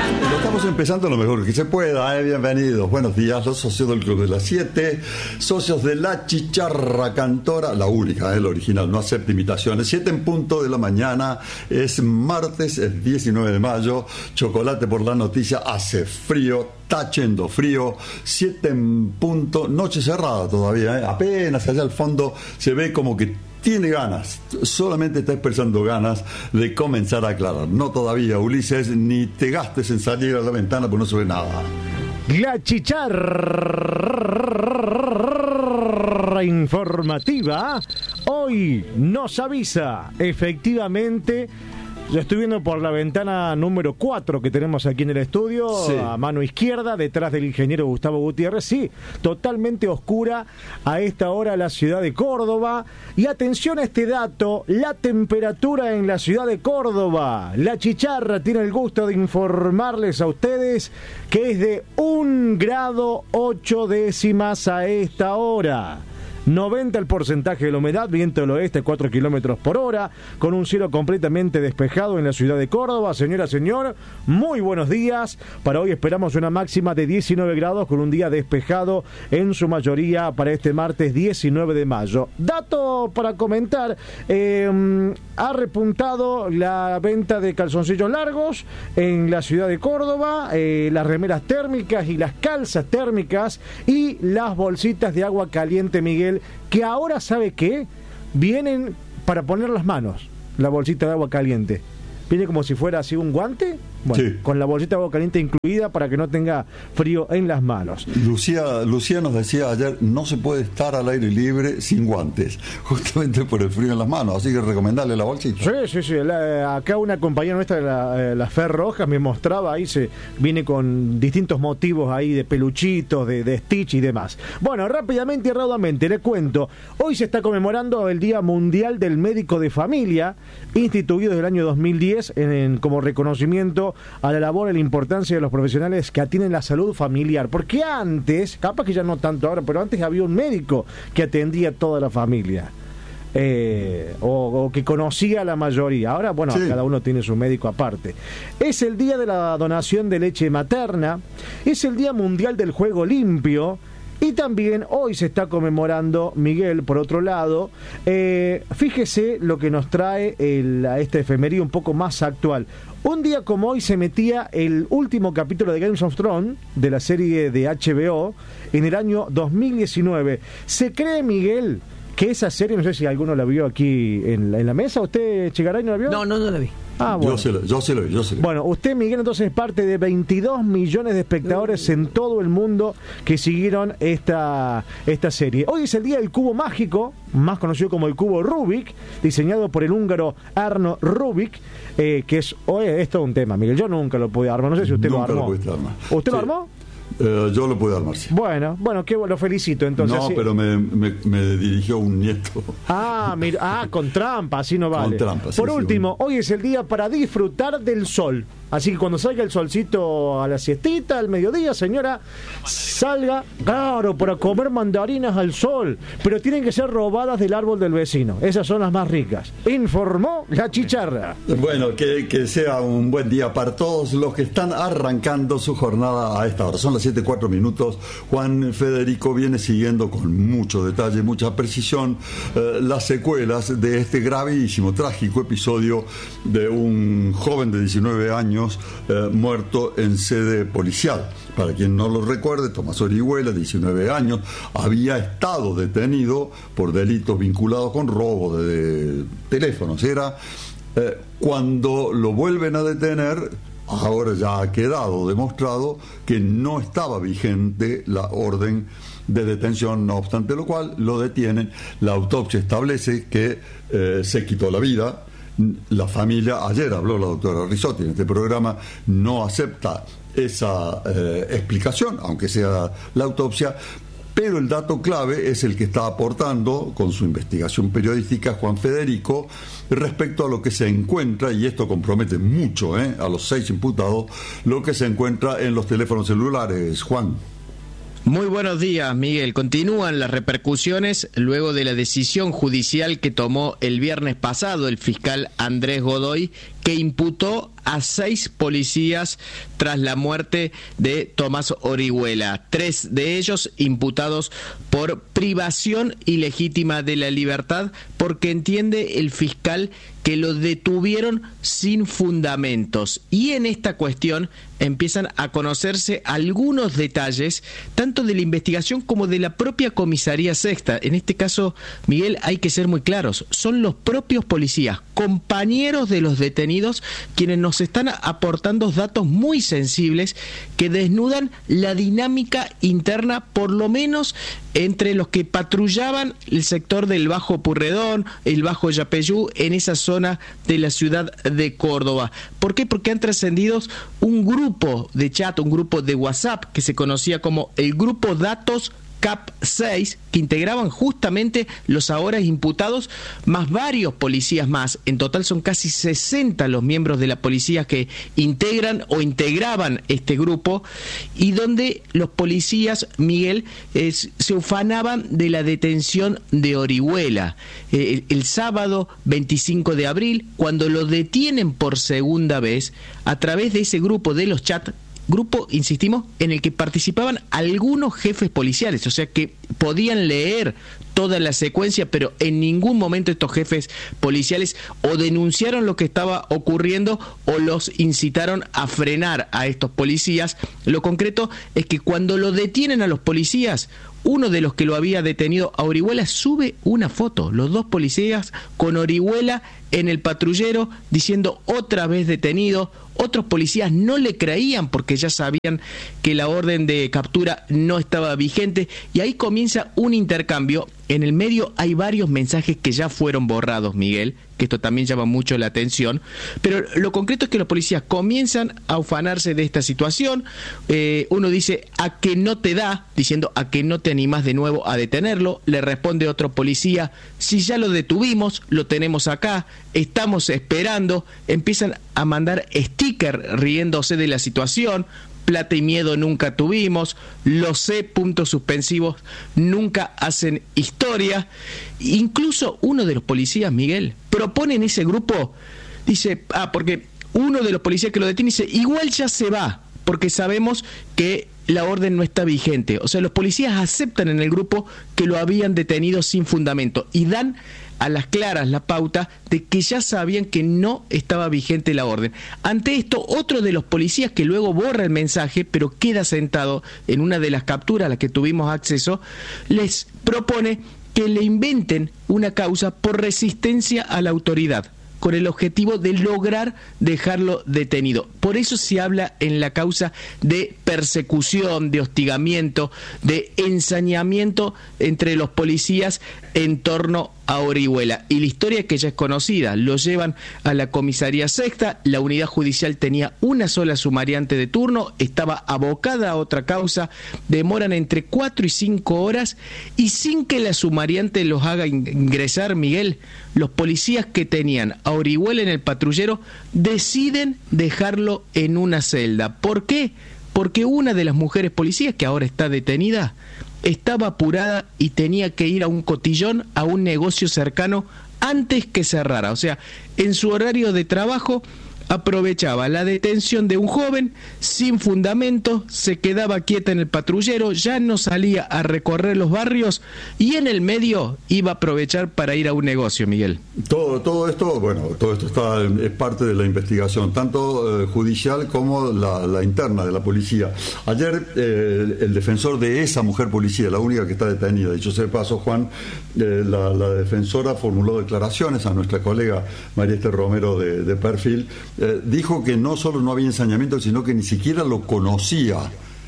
Lo estamos empezando lo mejor que se pueda, bienvenidos, buenos días, los socios del Club de las 7, socios de La Chicharra Cantora, la única, la original, no acepta imitaciones, 7 en punto de la mañana, es martes, es 19 de mayo, chocolate por la noticia, hace frío, está yendo frío, 7 en punto, noche cerrada todavía, apenas allá al fondo se ve como que tiene ganas, solamente está expresando ganas de comenzar a aclarar. No todavía, Ulises, ni te gastes en salir a la ventana porque no se ve nada. La Chicharra informativa hoy nos avisa, efectivamente. Yo estoy viendo por la ventana número 4 que tenemos aquí en el estudio, sí, a mano izquierda, detrás del ingeniero Gustavo Gutiérrez, sí, totalmente oscura a esta hora la ciudad de Córdoba. Y atención a este dato, la temperatura en la ciudad de Córdoba. La Chicharra tiene el gusto de informarles a ustedes que es de 1 grado 8 décimas a esta hora. 90 el porcentaje de la humedad, viento del oeste 4 kilómetros por hora, con un cielo completamente despejado en la ciudad de Córdoba. Señora, señor, muy buenos días. Para hoy esperamos una máxima de 19 grados con un día despejado en su mayoría para este martes 19 de mayo. Dato para comentar, ha repuntado la venta de calzoncillos largos en la ciudad de Córdoba, las remeras térmicas y las calzas térmicas y las bolsitas de agua caliente, Miguel, que ahora, ¿sabe qué? Vienen para poner las manos, la bolsita de agua caliente. Viene como si fuera así un guante, bueno, sí, con la bolsita de agua caliente incluida para que no tenga frío en las manos. Lucía nos decía ayer, no se puede estar al aire libre sin guantes, justamente por el frío en las manos, así que recomendarle la bolsita. Sí. Acá una compañera nuestra de la Fer Rojas me mostraba, ahí viene con distintos motivos ahí de peluchitos, de Stitch y demás. Bueno, rápidamente y raudamente le cuento, hoy se está conmemorando el Día Mundial del Médico de Familia, instituido desde el año 2010 como reconocimiento a la labor y la importancia de los profesionales que atienden la salud familiar, porque antes, capaz que ya no tanto ahora, pero antes había un médico que atendía a toda la familia, o que conocía a la mayoría. Ahora, bueno, sí, cada uno tiene su médico aparte. Es el día de la donación de leche materna, es el Día Mundial del Juego Limpio. Y también hoy se está conmemorando, Miguel, por otro lado, fíjese lo que nos trae esta efemería un poco más actual. Un día como hoy se metía el último capítulo de Game of Thrones, de la serie de HBO, en el año 2019. Se cree, Miguel, que esa serie, no sé si alguno la vio aquí en la mesa. ¿Usted, Chigaray, no la vio? No la vi. Ah, bueno. Yo sí lo vi. Bueno, usted, Miguel, entonces es parte de 22 millones de espectadores en todo el mundo que siguieron esta serie. Hoy es el día del cubo mágico, más conocido como el cubo Rubik, diseñado por el húngaro Arno Rubik, que es todo un tema, Miguel. Yo nunca lo pude armar, no sé si usted nunca lo armó. ¿Usted lo armó? Yo lo pude armar, sí. Bueno, lo felicito entonces. No, sí, pero me dirigió un nieto. Mira, con trampa, así no vale. Con trampa, sí. Por último, hoy es el día para disfrutar del sol. Así que cuando salga el solcito a la siestita, al mediodía, señora, salga, claro, para comer mandarinas al sol. Pero tienen que ser robadas del árbol del vecino. Esas son las más ricas. Informó La Chicharra. Bueno, que sea un buen día para todos los que están arrancando su jornada a esta hora. Son las 7:04. Juan Federico viene siguiendo con mucho detalle, mucha precisión, las secuelas de este gravísimo, trágico episodio de un joven de 19 años muerto en sede policial. Para quien no lo recuerde, Tomás Orihuela, 19 años, había estado detenido por delitos vinculados con robo de teléfonos. Cuando lo vuelven a detener, ahora ya ha quedado demostrado que no estaba vigente la orden de detención, no obstante lo cual lo detienen. La autopsia establece que se quitó la vida. La familia, ayer habló la doctora Risotti en este programa, no acepta esa explicación, aunque sea la autopsia, pero el dato clave es el que está aportando con su investigación periodística Juan Federico respecto a lo que se encuentra, y esto compromete mucho a los 6 imputados, lo que se encuentra en los teléfonos celulares. Juan. Muy buenos días, Miguel. Continúan las repercusiones luego de la decisión judicial que tomó el viernes pasado el fiscal Andrés Godoy, que imputó a 6 policías tras la muerte de Tomás Orihuela. 3 de ellos imputados por privación ilegítima de la libertad, porque entiende el fiscal que lo detuvieron sin fundamentos. Y en esta cuestión empiezan a conocerse algunos detalles, tanto de la investigación como de la propia comisaría sexta. En este caso, Miguel, hay que ser muy claros, son los propios policías, compañeros de los detenidos, quienes nos están aportando datos muy sensibles que desnudan la dinámica interna, por lo menos entre los que patrullaban el sector del Bajo Purredón, el Bajo Yapeyú, en esa zona de la ciudad de Córdoba. ¿Por qué? Porque han trascendido un grupo de chat, un grupo de WhatsApp que se conocía como el Grupo Datos CAP 6, que integraban justamente los ahora imputados, más varios policías más. En total son casi 60 los miembros de la policía que integran o integraban este grupo, y donde los policías, Miguel, se ufanaban de la detención de Orihuela. El sábado 25 de abril, cuando lo detienen por segunda vez, a través de ese grupo de los chats, grupo, insistimos, en el que participaban algunos jefes policiales, o sea que podían leer toda la secuencia, pero en ningún momento estos jefes policiales o denunciaron lo que estaba ocurriendo o los incitaron a frenar a estos policías. Lo concreto es que cuando lo detienen a los policías, uno de los que lo había detenido a Orihuela sube una foto, los 2 policías con Orihuela en el patrullero diciendo otra vez detenido. Otros policías no le creían porque ya sabían que la orden de captura no estaba vigente, y ahí comienza un intercambio. En el medio hay varios mensajes que ya fueron borrados, Miguel, que esto también llama mucho la atención, pero lo concreto es que los policías comienzan a ufanarse de esta situación. Uno dice, ¿a que no te da? Diciendo, ¿a que no te animás de nuevo a detenerlo? Le responde otro policía, si ya lo detuvimos, lo tenemos acá, estamos esperando. Empiezan a mandar stickers riéndose de la situación. Plata y miedo nunca tuvimos, lo sé, puntos suspensivos, nunca hacen historia. Incluso uno de los policías, Miguel, propone en ese grupo, dice, porque uno de los policías que lo detiene dice, igual ya se va, porque sabemos que la orden no está vigente. O sea, los policías aceptan en el grupo que lo habían detenido sin fundamento y dan a las claras la pauta de que ya sabían que no estaba vigente la orden. Ante esto, otro de los policías, que luego borra el mensaje, pero queda sentado en una de las capturas a las que tuvimos acceso, les propone que le inventen una causa por resistencia a la autoridad, con el objetivo de lograr dejarlo detenido. Por eso se habla en la causa de persecución, de hostigamiento, de ensañamiento entre los policías en torno a Orihuela. Y la historia, que ya es conocida, lo llevan a la comisaría sexta. La unidad judicial tenía una sola sumariante de turno, estaba abocada a otra causa, demoran entre 4 y 5 horas, y sin que la sumariante los haga ingresar, Miguel, los policías que tenían a Orihuela en el patrullero deciden dejarlo en una celda. ¿Por qué? Porque una de las mujeres policías, que ahora está detenida, estaba apurada y tenía que ir a un cotillón, a un negocio cercano, antes que cerrara. O sea, en su horario de trabajo aprovechaba la detención de un joven sin fundamento, se quedaba quieta en el patrullero, ya no salía a recorrer los barrios, y en el medio iba a aprovechar para ir a un negocio, Miguel. Todo esto es parte de la investigación, tanto judicial como la interna de la policía. Ayer el defensor de esa mujer policía, la única que está detenida, dicho sea de paso, Juan, la defensora formuló declaraciones a nuestra colega María Esther Romero de Perfil. Dijo que no solo no había ensañamiento, sino que ni siquiera lo conocía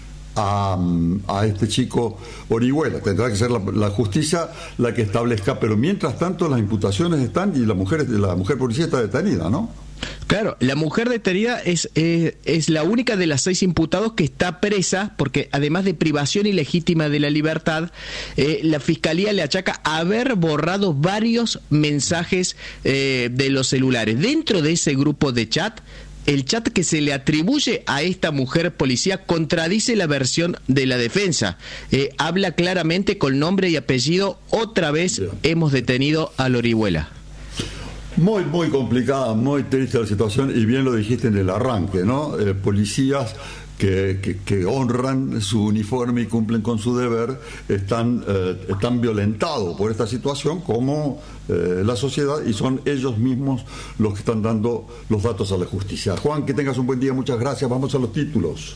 a este chico Orihuela. Tendrá que ser la justicia la que establezca, pero mientras tanto las imputaciones están y la mujer policía está detenida, ¿no? Claro, la mujer detenida es la única de las 6 imputados que está presa, porque además de privación ilegítima de la libertad, la Fiscalía le achaca haber borrado varios mensajes de los celulares. Dentro de ese grupo de chat, el chat que se le atribuye a esta mujer policía contradice la versión de la defensa. Habla claramente con nombre y apellido, otra vez hemos detenido a Orihuela. Muy, muy complicada, muy triste la situación, y bien lo dijiste en el arranque, ¿no? Policías que honran su uniforme y cumplen con su deber están violentados por esta situación como la sociedad, y son ellos mismos los que están dando los datos a la justicia. Juan, que tengas un buen día, muchas gracias. Vamos a los títulos.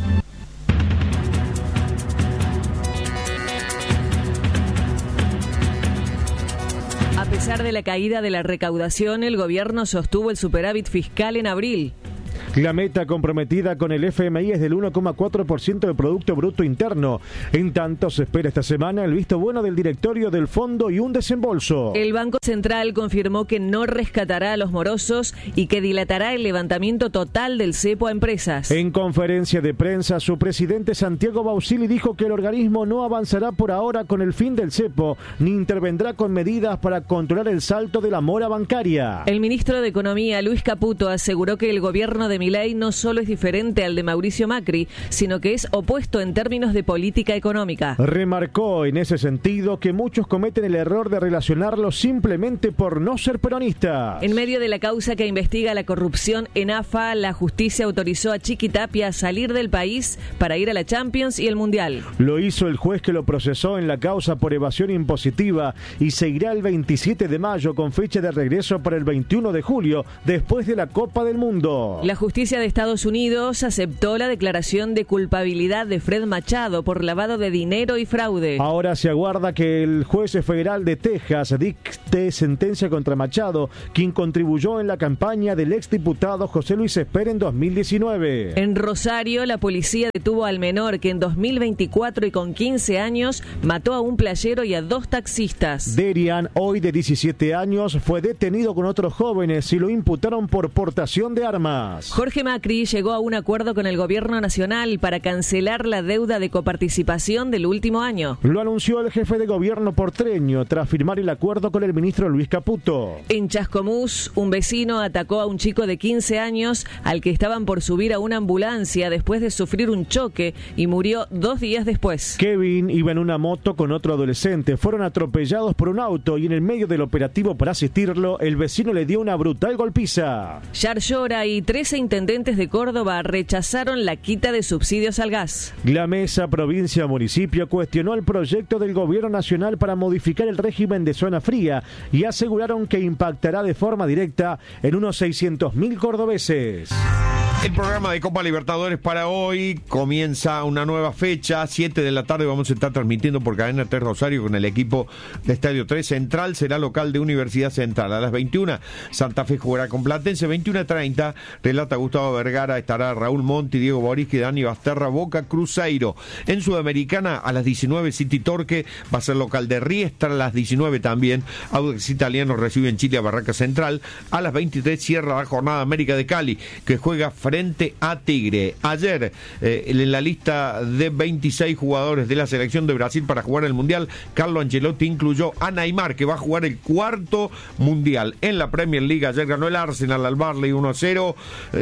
A pesar de la caída de la recaudación, el gobierno sostuvo el superávit fiscal en abril. La meta comprometida con el FMI es del 1,4% del Producto Bruto Interno. En tanto, se espera esta semana el visto bueno del directorio del fondo y un desembolso. El Banco Central confirmó que no rescatará a los morosos y que dilatará el levantamiento total del cepo a empresas. En conferencia de prensa, su presidente Santiago Bausili dijo que el organismo no avanzará por ahora con el fin del cepo, ni intervendrá con medidas para controlar el salto de la mora bancaria. El ministro de Economía, Luis Caputo, aseguró que el gobierno de Milei no solo es diferente al de Mauricio Macri, sino que es opuesto en términos de política económica. Remarcó en ese sentido que muchos cometen el error de relacionarlo simplemente por no ser peronistas. En medio de la causa que investiga la corrupción en AFA, la justicia autorizó a Chiqui Tapia a salir del país para ir a la Champions y el Mundial. Lo hizo el juez que lo procesó en la causa por evasión impositiva y seguirá el 27 de mayo con fecha de regreso para el 21 de julio, después de la Copa del Mundo. La justicia de Estados Unidos aceptó la declaración de culpabilidad de Fred Machado por lavado de dinero y fraude. Ahora se aguarda que el juez federal de Texas dicte sentencia contra Machado, quien contribuyó en la campaña del exdiputado José Luis Esper en 2019. En Rosario, la policía detuvo al menor que en 2024 y con 15 años mató a un playero y a 2 taxistas. Derian, hoy de 17 años, fue detenido con otros jóvenes y lo imputaron por portación de armas. Jorge Macri llegó a un acuerdo con el gobierno nacional para cancelar la deuda de coparticipación del último año. Lo anunció el jefe de gobierno porteño tras firmar el acuerdo con el ministro Luis Caputo. En Chascomús, un vecino atacó a un chico de 15 años al que estaban por subir a una ambulancia después de sufrir un choque y murió 2 días después. Kevin iba en una moto con otro adolescente. Fueron atropellados por un auto y en el medio del operativo para asistirlo, el vecino le dio una brutal golpiza. Yar Llora y 13 intendentes de Córdoba rechazaron la quita de subsidios al gas. La mesa provincia-municipio cuestionó el proyecto del gobierno nacional para modificar el régimen de zona fría y aseguraron que impactará de forma directa en unos 600.000 cordobeses. El programa de Copa Libertadores para hoy comienza una nueva fecha, 7 de la tarde vamos a estar transmitiendo por Cadena 3 Rosario con el equipo de Estadio 3 Central, será local de Universidad Central. A las 21 Santa Fe jugará con Platense, 21:30 relata Gustavo Vergara, estará Raúl Monti, Diego Borisque, Dani Basterra, Boca Cruzeiro. En Sudamericana a las 19 City Torque va a ser local de Riestra, a las 19 también Audax Italiano recibe en Chile a Barraca Central, a las 23 cierra la jornada América de Cali que juega frente a Tigre. Ayer, en la lista de 26 jugadores de la selección de Brasil para jugar el Mundial, Carlo Ancelotti incluyó a Neymar, que va a jugar el 4º Mundial. En la Premier League, ayer ganó el Arsenal al Burnley 1-0,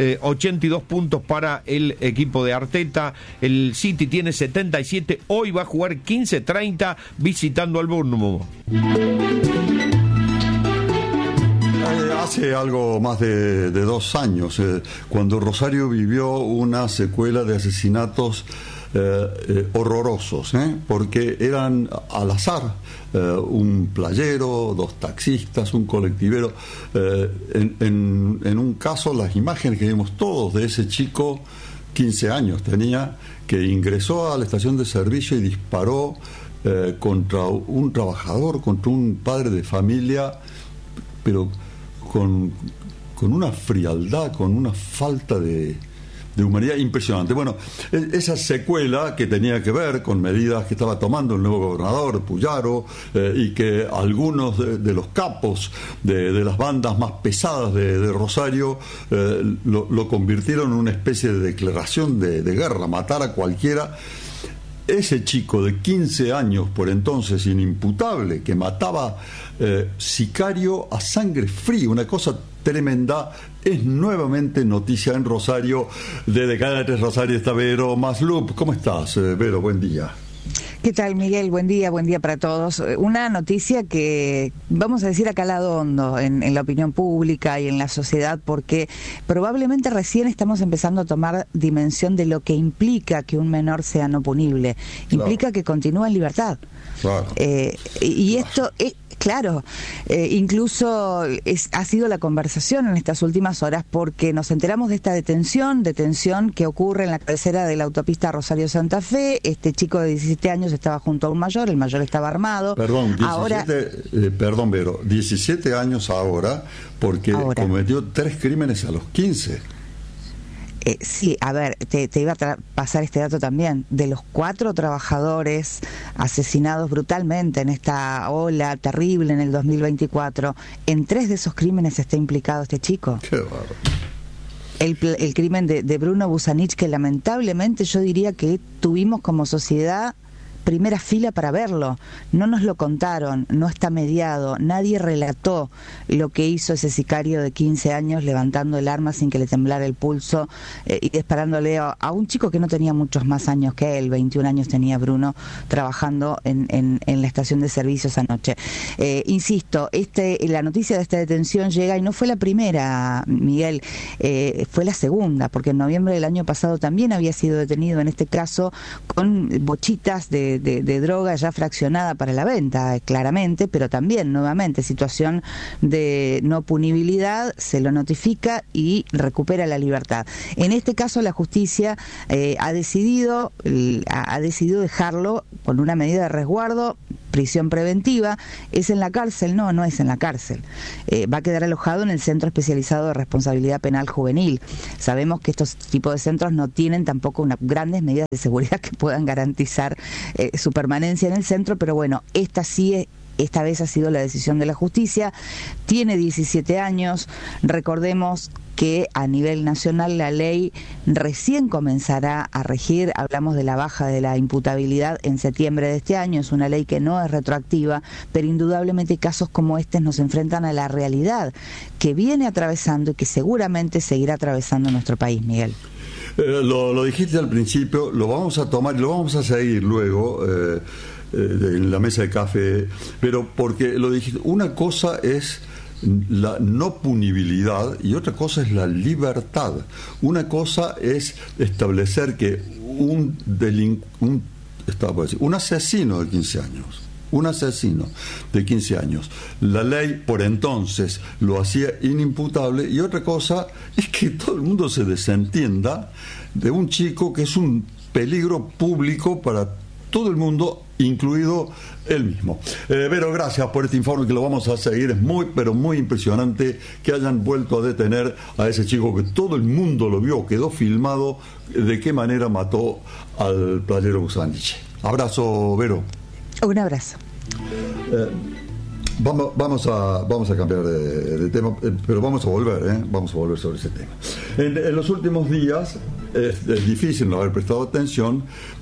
82 puntos para el equipo de Arteta. El City tiene 77, hoy va a jugar 15:30 visitando al Bournemouth. Hace algo más de 2 años, cuando Rosario vivió una secuela de asesinatos horrorosos, porque eran al azar, un playero, 2 taxistas, un colectivero. En un caso, las imágenes que vimos todos de ese chico, 15 años tenía, que ingresó a la estación de servicio y disparó contra un trabajador, contra un padre de familia, pero con una frialdad, con una falta de humanidad impresionante. Bueno, esa secuela que tenía que ver con medidas que estaba tomando el nuevo gobernador, Puyaro, y que algunos de los capos de las bandas más pesadas de Rosario lo convirtieron en una especie de declaración de guerra, matar a cualquiera. Ese chico de 15 años, por entonces inimputable, que mataba sicario a sangre fría, una cosa tremenda, es nuevamente noticia en Rosario. Desde Cadena 3 Rosario está Vero Maslup. ¿Cómo estás, Vero? Buen día. ¿Qué tal, Miguel? Buen día para todos. Una noticia que, vamos a decir, ha calado hondo en la opinión pública y en la sociedad, porque probablemente recién estamos empezando a tomar dimensión de lo que implica que un menor sea no punible. Implica que continúa en libertad. Claro. Y esto es... Claro, incluso ha sido la conversación en estas últimas horas, porque nos enteramos de esta detención que ocurre en la cabecera de la autopista Rosario-Santa Fe. Este chico de 17 años estaba junto a un mayor, el mayor estaba armado. Perdón, 17 años ahora, porque cometió 3 crímenes a los 15. Sí, a ver, te iba a pasar este dato también. De los 4 trabajadores asesinados brutalmente en esta ola terrible en el 2024, en 3 de esos crímenes está implicado este chico. Qué bárbaro. El crimen de Bruno Busanich, que lamentablemente yo diría que tuvimos como sociedad primera fila para verlo. No nos lo contaron, no está mediado, nadie relató lo que hizo ese sicario de 15 años levantando el arma sin que le temblara el pulso y disparándole a un chico que no tenía muchos más años que él. 21 años tenía Bruno, trabajando en la estación de servicios anoche. Insisto, la noticia de esta detención llega, y no fue la primera, Miguel, fue la segunda, porque en noviembre del año pasado también había sido detenido, en este caso con bochitas de droga ya fraccionada para la venta, claramente, pero también, nuevamente, situación de no punibilidad, se lo notifica y recupera la libertad. En este caso, la justicia ha decidido dejarlo con una medida de resguardo, prisión preventiva. ¿Es en la cárcel? No es en la cárcel. Va a quedar alojado en el Centro Especializado de Responsabilidad Penal Juvenil. Sabemos que estos tipos de centros no tienen tampoco unas grandes medidas de seguridad que puedan garantizar su permanencia en el centro, pero bueno, esta vez ha sido la decisión de la justicia. Tiene 17 años. Recordemos que a nivel nacional la ley recién comenzará a regir. Hablamos de la baja de la imputabilidad en septiembre de este año. Es una ley que no es retroactiva, pero indudablemente casos como este nos enfrentan a la realidad que viene atravesando y que seguramente seguirá atravesando nuestro país, Miguel. Lo dijiste al principio, lo vamos a tomar y lo vamos a seguir luego en la mesa de café, pero porque lo dijiste, una cosa es la no punibilidad y otra cosa es la libertad. Una cosa es establecer que un asesino de 15 años, la ley por entonces lo hacía inimputable, y otra cosa es que todo el mundo se desentienda de un chico que es un peligro público para todo el mundo, incluido él mismo. Vero, gracias por este informe, que lo vamos a seguir. Es muy, pero muy impresionante que hayan vuelto a detener a ese chico que todo el mundo lo vio, quedó filmado de qué manera mató al playero Busanich. Abrazo, Vero. Un abrazo. Vamos a cambiar de tema, pero vamos a volver sobre ese tema. En los últimos días es difícil no haber prestado atención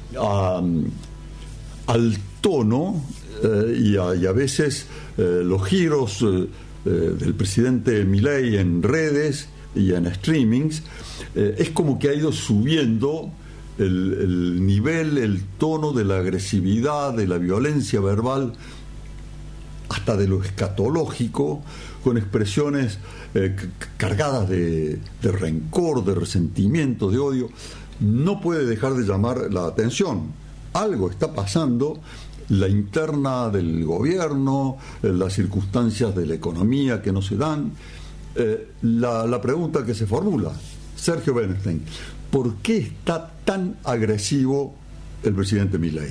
al tono y a veces los giros del presidente Milei en redes y en streamings. Es como que ha ido subiendo el nivel, el tono de la agresividad, de la violencia verbal, hasta de lo escatológico, con expresiones cargadas de rencor, de resentimiento, de odio. No puede dejar de llamar la atención. Algo está pasando, la interna del gobierno, las circunstancias de la economía que no se dan. La pregunta que se formula, Sergio Bernstein, ¿por qué está tan agresivo el presidente Milei?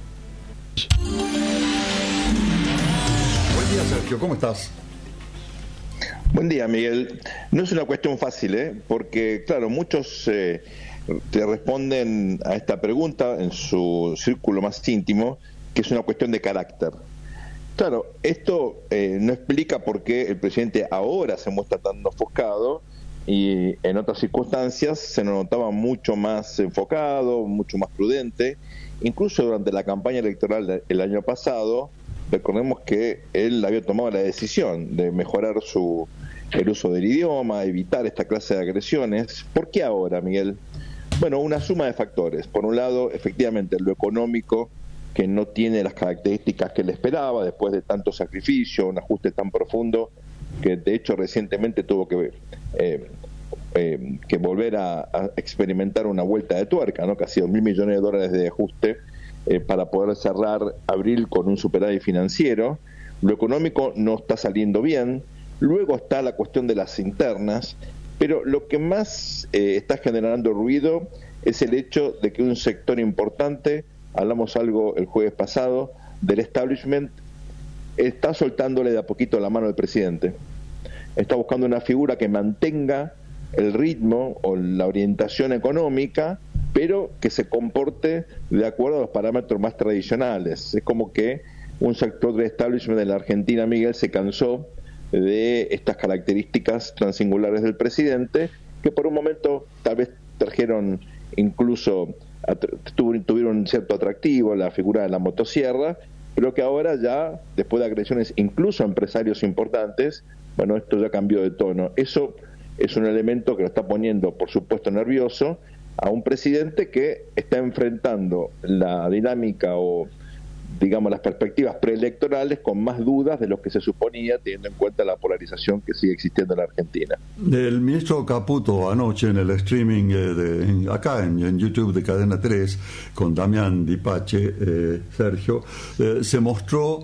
Buen día, Sergio, ¿cómo estás? Buen día, Miguel. No es una cuestión fácil, porque, claro, muchos te responden a esta pregunta en su círculo más íntimo, que es una cuestión de carácter. Claro, esto no explica por qué el presidente ahora se muestra tan ofuscado, y en otras circunstancias se lo notaba mucho más enfocado, mucho más prudente. Incluso durante la campaña electoral del año pasado, recordemos que él había tomado la decisión de mejorar el uso del idioma, evitar esta clase de agresiones. ¿Por qué ahora, Miguel? Bueno, una suma de factores. Por un lado, efectivamente, lo económico, que no tiene las características que él esperaba después de tanto sacrificio, un ajuste tan profundo que de hecho recientemente tuvo que volver a experimentar una vuelta de tuerca, ¿no? Casi $2.000 millones de ajuste para poder cerrar abril con un superávit financiero. Lo económico no está saliendo bien. Luego está la cuestión de las internas, pero lo que más está generando ruido es el hecho de que un sector importante, hablamos algo el jueves pasado, del establishment, está soltándole de a poquito la mano al presidente. Está buscando una figura que mantenga el ritmo o la orientación económica, pero que se comporte de acuerdo a los parámetros más tradicionales. Es como que un sector del establishment de la Argentina, Miguel, se cansó de estas características tan singulares del presidente, que por un momento tal vez trajeron incluso, tuvieron un cierto atractivo, la figura de la motosierra, pero que ahora ya, después de agresiones incluso a empresarios importantes, bueno, esto ya cambió de tono. Eso es un elemento que lo está poniendo, por supuesto, nervioso a un presidente que está enfrentando la dinámica o, digamos, las perspectivas preelectorales con más dudas de lo que se suponía, teniendo en cuenta la polarización que sigue existiendo en la Argentina. El ministro Caputo anoche en el streaming acá en YouTube de Cadena 3 con Damián Dipache, Sergio, se mostró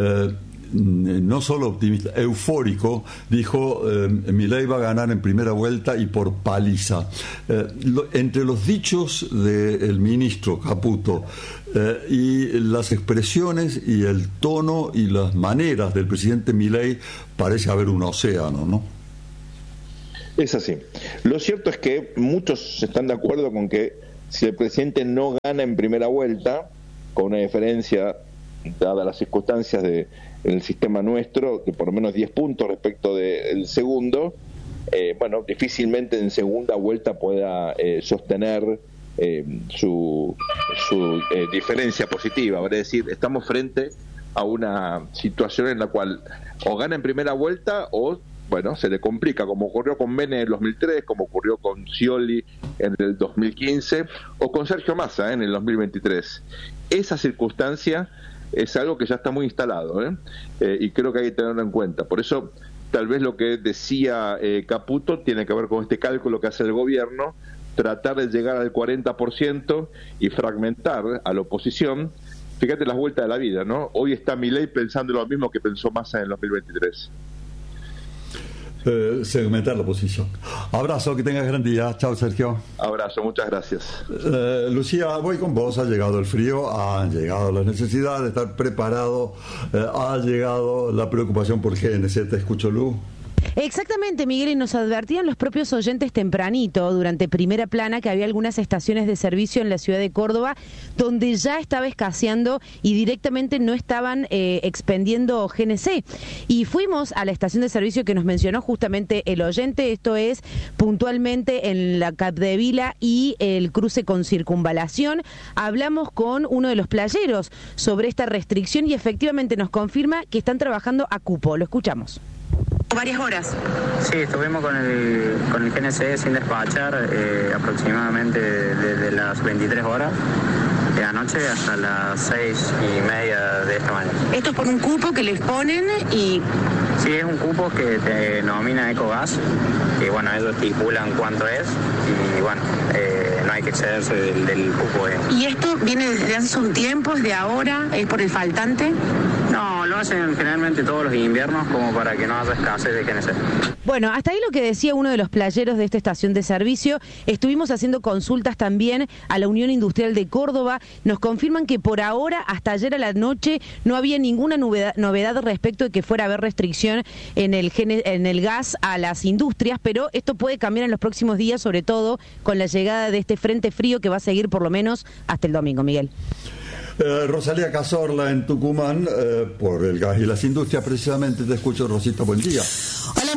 no solo optimista, eufórico. Dijo Milei va a ganar en primera vuelta y por paliza. Entre los dichos del ministro Caputo y las expresiones y el tono y las maneras del presidente Milei, parece haber un océano, ¿no? Es así. Lo cierto es que muchos están de acuerdo con que si el presidente no gana en primera vuelta, con una diferencia, dadas las circunstancias del sistema nuestro, de por lo menos 10 puntos respecto del segundo, bueno, difícilmente en segunda vuelta pueda sostener su diferencia positiva. Es decir, estamos frente a una situación en la cual o gana en primera vuelta o, bueno, se le complica, como ocurrió con Menem en el 2003, como ocurrió con Scioli en el 2015 o con Sergio Massa en el 2023. Esa circunstancia es algo que ya está muy instalado, y creo que hay que tenerlo en cuenta. Por eso, tal vez lo que decía Caputo tiene que ver con este cálculo que hace el gobierno, tratar de llegar al 40% y fragmentar a la oposición. Fíjate las vueltas de la vida, ¿no? Hoy está Milei pensando lo mismo que pensó Massa en el 2023. Segmentar la oposición. Abrazo, que tengas gran día. Chao, Sergio. Abrazo, muchas gracias. Lucía, voy con vos. Ha llegado el frío, han llegado las necesidades de estar preparado, ha llegado la preocupación por GNC. Te escucho, Lu. Exactamente, Miguel, y nos advertían los propios oyentes tempranito, durante Primera Plana, que había algunas estaciones de servicio en la ciudad de Córdoba donde ya estaba escaseando y directamente no estaban expendiendo GNC. Y fuimos a la estación de servicio que nos mencionó justamente el oyente, esto es puntualmente en la Capdevila y el cruce con Circunvalación. Hablamos con uno de los playeros sobre esta restricción y efectivamente nos confirma que están trabajando a cupo. Lo escuchamos. Varias horas. Sí, estuvimos con el GNC sin despachar aproximadamente desde las 23 horas de anoche hasta las 6:30 de esta mañana. Esto es por un cupo que les ponen y... Sí, es un cupo que te denomina Ecogas, que bueno, ellos estipulan cuánto es y bueno, no hay que excederse del cupo. ¿Y esto viene desde hace un tiempo, es de ahora, es por el faltante? No, lo hacen generalmente todos los inviernos como para que no haya escasez de GNC. Bueno, hasta ahí lo que decía uno de los playeros de esta estación de servicio. Estuvimos haciendo consultas también a la Unión Industrial de Córdoba. Nos confirman que por ahora, hasta ayer a la noche, no había ninguna novedad respecto de que fuera a haber restricción en el gas a las industrias, pero esto puede cambiar en los próximos días, sobre todo con la llegada de este frente frío que va a seguir por lo menos hasta el domingo, Miguel. Rosalía Cazorla en Tucumán, por el gas y las industrias, precisamente. Te escucho, Rosita, buen día. Hola, Miguel, ¿cómo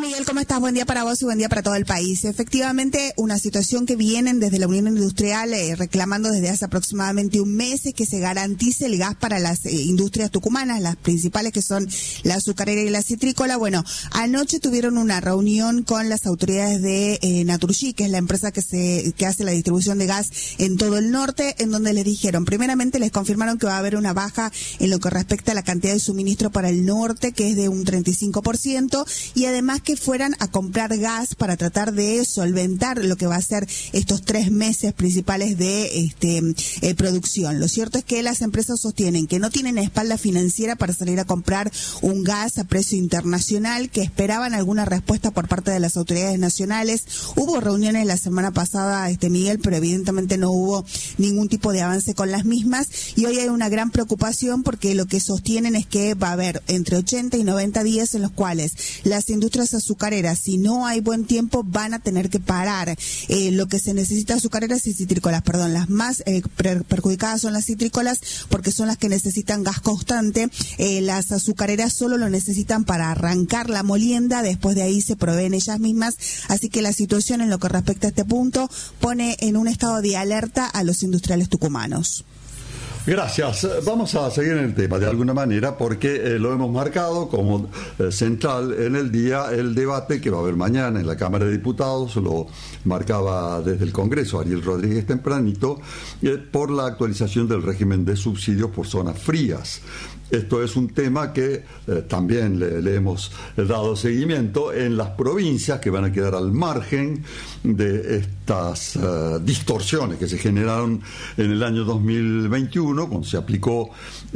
estás? Buen día para vos y buen día para todo el país. Efectivamente, una situación que vienen desde la Unión Industrial reclamando desde hace aproximadamente un mes es que se garantice el gas para las industrias tucumanas, las principales que son la azucarera y la citrícola. Bueno, anoche tuvieron una reunión con las autoridades de Naturgy, que es la empresa que hace la distribución de gas en todo el norte, en donde les dijeron, primeramente les confirmaron que va a haber una baja en lo que respecta a la cantidad de suministro para el norte, que es de un 35%, y además que fueran a comprar gas para tratar de solventar lo que va a ser estos 3 meses principales de producción. Lo cierto es que las empresas sostienen que no tienen espalda financiera para salir a comprar un gas a precio internacional, que esperaban alguna respuesta por parte de las autoridades nacionales. Hubo reuniones la semana pasada, Miguel, pero evidentemente no hubo ningún tipo de avance con las mismas, y hoy hay una gran preocupación porque lo que sostienen es que va a haber entre 80 y 90 días en los cuales las industrias azucareras, si no hay buen tiempo, van a tener que parar. Lo que se necesita azucareras y citrícolas, perdón, las más perjudicadas son las citrícolas porque son las que necesitan gas constante. Las azucareras solo lo necesitan para arrancar la molienda, después de ahí se proveen ellas mismas, así que la situación en lo que respecta a este punto pone en un estado de alerta a los industriales tucumanos. Gracias. Vamos a seguir en el tema de alguna manera porque lo hemos marcado como central en el día el debate que va a haber mañana en la Cámara de Diputados, lo marcaba desde el Congreso Ariel Rodríguez tempranito, por la actualización del régimen de subsidios por zonas frías. Esto es un tema que también le hemos dado seguimiento en las provincias que van a quedar al margen de estas distorsiones que se generaron en el año 2021, cuando se aplicó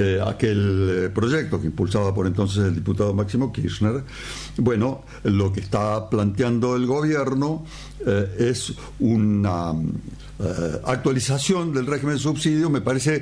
aquel proyecto que impulsaba por entonces el diputado Máximo Kirchner. Bueno, lo que está planteando el gobierno es una actualización del régimen de subsidios, me parece,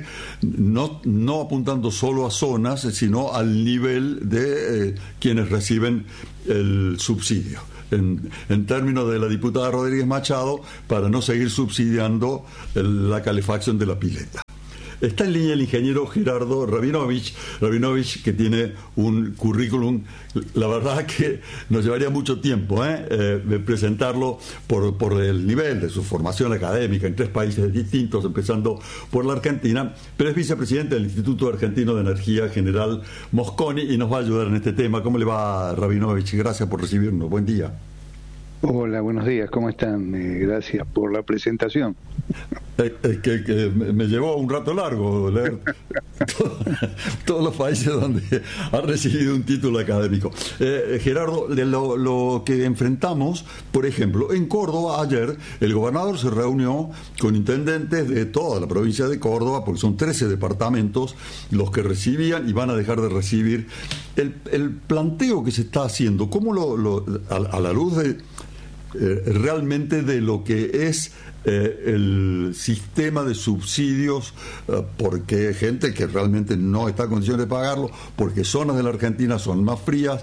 no apuntando solo a zonas, sino al nivel de quienes reciben el subsidio. En términos de la diputada Rodríguez Machado, para no seguir subsidiando la calefacción de la pileta. Está en línea el ingeniero Gerardo Rabinovich, que tiene un currículum, la verdad que nos llevaría mucho tiempo presentarlo por el nivel de su formación académica en 3 países distintos, empezando por la Argentina, pero es vicepresidente del Instituto Argentino de Energía General Mosconi y nos va a ayudar en este tema. ¿Cómo le va, Rabinovich? Gracias por recibirnos. Buen día. Hola, buenos días, ¿cómo están? Gracias por la presentación. Que me llevó un rato largo leer todos los países donde ha recibido un título académico. Gerardo, de lo que enfrentamos, por ejemplo, en Córdoba ayer el gobernador se reunió con intendentes de toda la provincia de Córdoba, porque son 13 departamentos los que recibían y van a dejar de recibir. El planteo que se está haciendo, ¿cómo a la luz de realmente de lo que es el sistema de subsidios, porque hay gente que realmente no está en condiciones de pagarlo, porque zonas de la Argentina son más frías?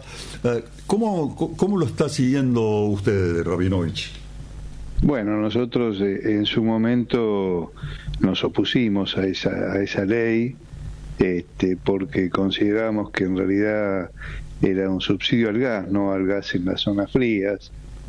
¿Cómo lo está siguiendo usted, Rabinovich? Bueno, nosotros en su momento nos opusimos a esa ley, porque consideramos que en realidad era un subsidio al gas, no al gas en las zonas frías.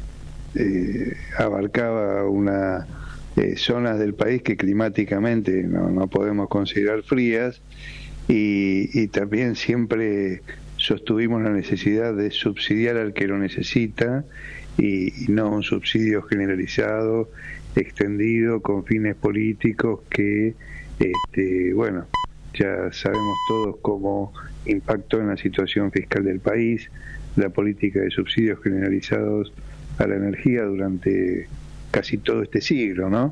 Abarcaba unas zonas del país que climáticamente no podemos considerar frías, y también siempre sostuvimos la necesidad de subsidiar al que lo necesita y no un subsidio generalizado, extendido, con fines políticos que, bueno, ya sabemos todos cómo impactó en la situación fiscal del país la política de subsidios generalizados a la energía durante casi todo este siglo, ¿no?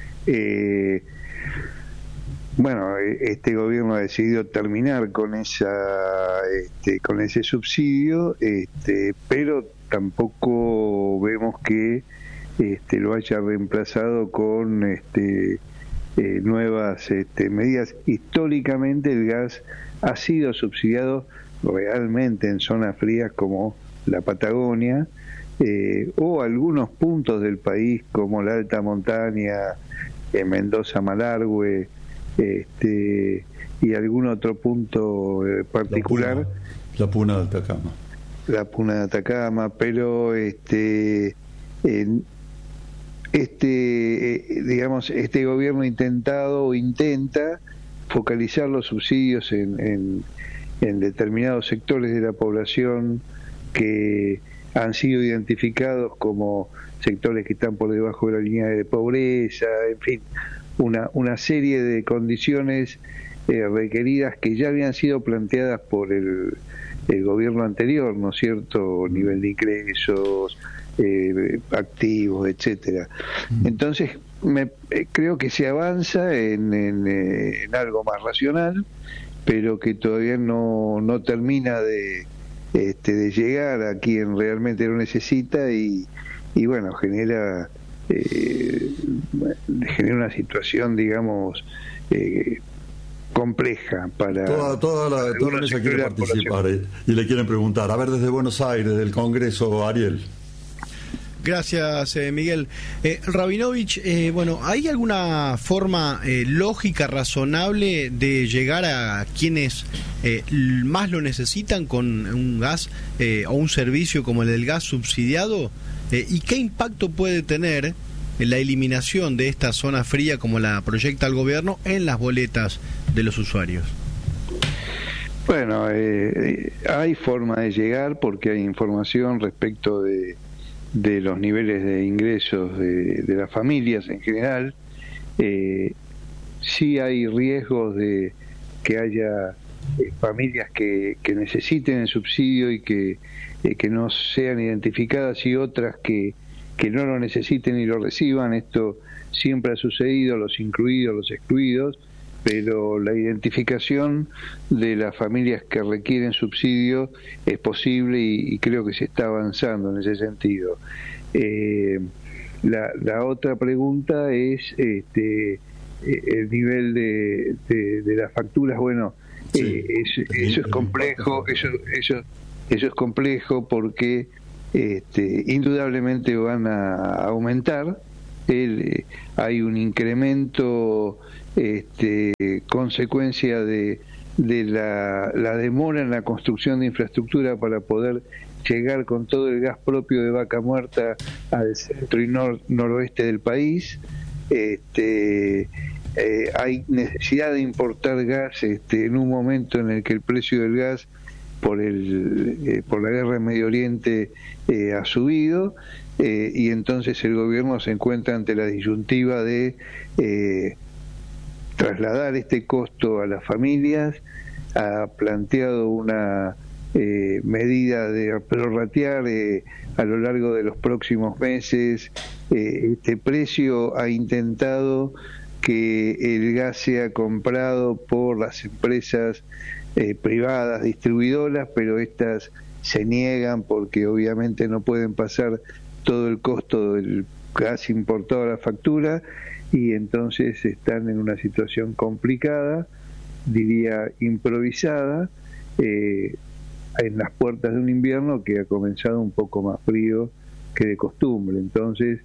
Bueno, este gobierno ha decidido terminar con con ese subsidio, pero tampoco vemos que lo haya reemplazado con nuevas medidas. Históricamente el gas ha sido subsidiado realmente en zonas frías como la Patagonia, o algunos puntos del país como la alta montaña, Mendoza, Malargüe, y algún otro punto particular. La Puna de Atacama. la Puna de Atacama, pero digamos, este gobierno intenta focalizar los subsidios en determinados sectores de la población que han sido identificados como sectores que están por debajo de la línea de pobreza, en fin, una serie de condiciones requeridas que ya habían sido planteadas por el gobierno anterior, ¿no es cierto? Nivel de ingresos, activos, etcétera. Entonces, creo que se avanza en algo más racional, pero que todavía no termina de llegar a quien realmente lo necesita y bueno, genera una situación, digamos, compleja para toda la mesa quiere participar y le quieren preguntar. A ver, desde Buenos Aires, del Congreso, Ariel. Gracias, Miguel. Rabinovich, bueno, ¿hay alguna forma lógica, razonable de llegar a quienes más lo necesitan con un gas o un servicio como el del gas subsidiado? ¿Y qué impacto puede tener la eliminación de esta zona fría como la proyecta el gobierno en las boletas de los usuarios? Bueno, hay forma de llegar porque hay información respecto de los niveles de ingresos de las familias en general. Sí hay riesgos de que haya familias que necesiten el subsidio y que no sean identificadas y otras que no lo necesiten y lo reciban. Esto siempre ha sucedido, los incluidos, los excluidos, pero la identificación de las familias que requieren subsidio es posible y creo que se está avanzando en ese sentido. La otra pregunta es el nivel de las facturas. Bueno, sí, eso es complejo, eso es complejo porque indudablemente van a aumentar. Hay un incremento consecuencia de la demora en la construcción de infraestructura para poder llegar con todo el gas propio de Vaca Muerta al centro y noroeste del país. Hay necesidad de importar gas en un momento en el que el precio del gas por la guerra en Medio Oriente ha subido, y entonces el gobierno se encuentra ante la disyuntiva de trasladar este costo a las familias. Ha planteado una medida de prorratear a lo largo de los próximos meses este precio. Ha intentado que el gas sea comprado por las empresas privadas distribuidoras, pero estas se niegan porque obviamente no pueden pasar todo el costo del gas importado a la factura, y entonces están en una situación complicada, diría improvisada, en las puertas de un invierno que ha comenzado un poco más frío que de costumbre. Entonces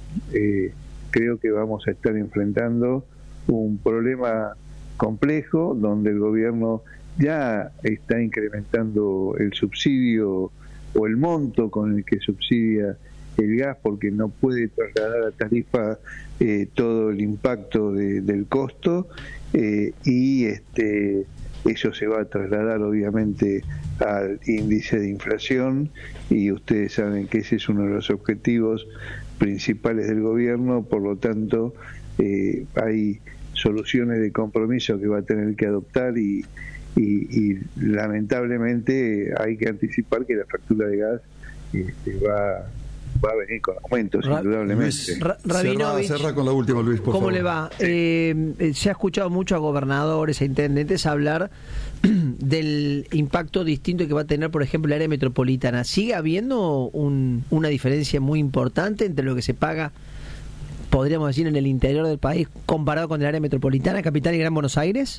creo que vamos a estar enfrentando un problema complejo donde el gobierno ya está incrementando el subsidio o el monto con el que subsidia el gas, porque no puede trasladar a tarifa todo el impacto del costo, y eso se va a trasladar obviamente al índice de inflación, y ustedes saben que ese es uno de los objetivos principales del gobierno. Por lo tanto, hay soluciones de compromiso que va a tener que adoptar y lamentablemente hay que anticipar que la factura de gas va a venir con aumentos, indudablemente. Cerra con la última, Luis, por ¿Cómo favor. le va? Se ha escuchado mucho a gobernadores, a intendentes hablar del impacto distinto que va a tener, por ejemplo, el área metropolitana. ¿Sigue habiendo una diferencia muy importante entre lo que se paga, podríamos decir, en el interior del país comparado con el área metropolitana, Capital y Gran Buenos Aires?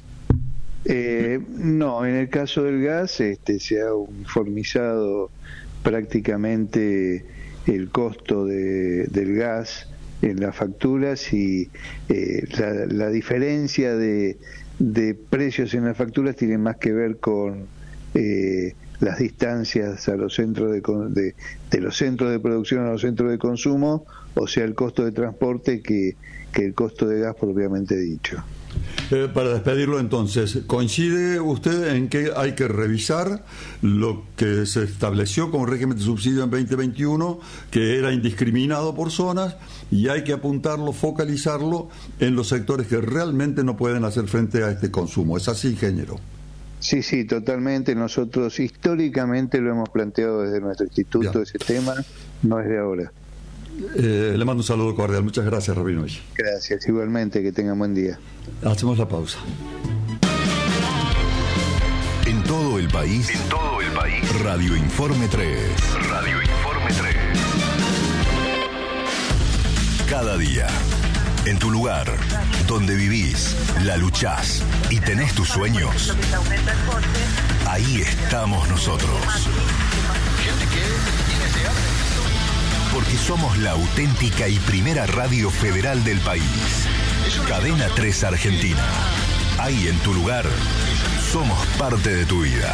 No, en el caso del gas se ha uniformizado prácticamente el costo del gas en las facturas, y la diferencia de precios en las facturas tiene más que ver con las distancias a los centros de los centros de producción a los centros de consumo, o sea el costo de transporte que el costo de gas propiamente dicho. Para despedirlo entonces, ¿coincide usted en que hay que revisar lo que se estableció como régimen de subsidio en 2021, que era indiscriminado por zonas, y hay que apuntarlo, focalizarlo en los sectores que realmente no pueden hacer frente a este consumo? ¿Es así, ingeniero? Sí, totalmente. Nosotros históricamente lo hemos planteado desde nuestro instituto. Bien. Ese tema no es de ahora. Le mando un saludo cordial. Muchas gracias, Rabinovich. Gracias, igualmente, que tengan buen día. Hacemos la pausa. En todo el país. Radio Informe 3. Cada día, en tu lugar, donde vivís, la luchás y tenés tus sueños, ahí estamos nosotros. Porque somos la auténtica y primera radio federal del país. Cadena 3 Argentina. Ahí en tu lugar, somos parte de tu vida.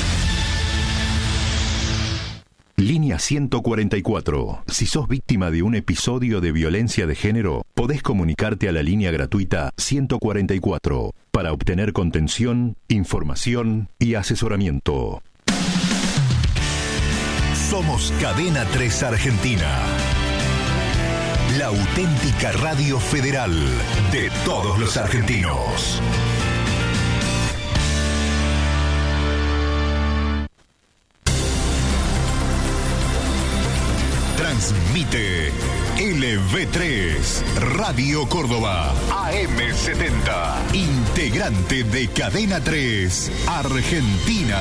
Línea 144. Si sos víctima de un episodio de violencia de género, podés comunicarte a la línea gratuita 144 para obtener contención, información y asesoramiento. Somos Cadena 3 Argentina. La auténtica radio federal de todos los argentinos. Transmite LV3 Radio Córdoba AM70, integrante de Cadena 3 Argentina.